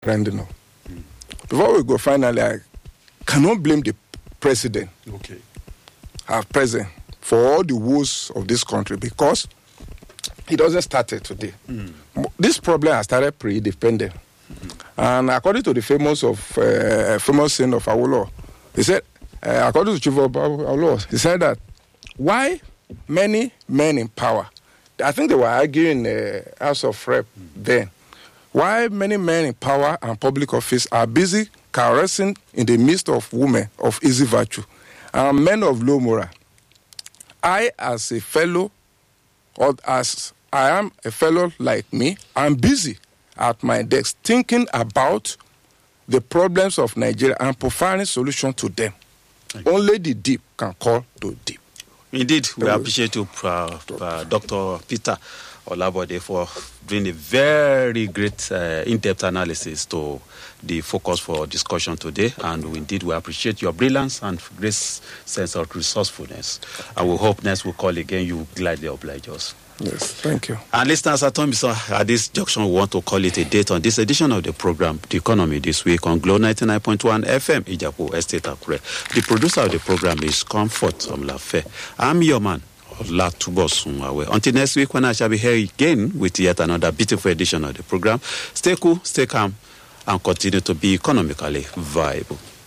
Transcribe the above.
rounding up. Before we go, finally, I cannot blame the president, our president, for all the woes of this country because it doesn't start today. This problem has started pre-independent. And according to the famous saying of Awolowo, he said, according to Chief Awolowo, he said that why many men in power, I think they were arguing in House of Rep then, why many men in power and public office are busy caressing in the midst of women of easy virtue and men of low moral. I, as a fellow, or as I am a fellow like me, I'm busy at my desk thinking about the problems of Nigeria and providing solutions to them. Only the deep can call to deep. Indeed, we appreciate you, Dr. Peter Olabode, for doing a very great in-depth analysis to the focus for discussion today. And indeed, we appreciate your brilliance and great sense of resourcefulness. And we hope next we'll call again, you gladly oblige us. Yes, thank you. And listeners, at this junction, we want to call it a date on this edition of the program, The Economy This Week, on Glow 99.1 FM, Ijapo Estate, Akure. The producer of the program is Comfort Omlafe. I'm your man, Olatubosunwawe. Until next week, when I shall be here again with yet another beautiful edition of the program, stay cool, stay calm, and continue to be economically viable.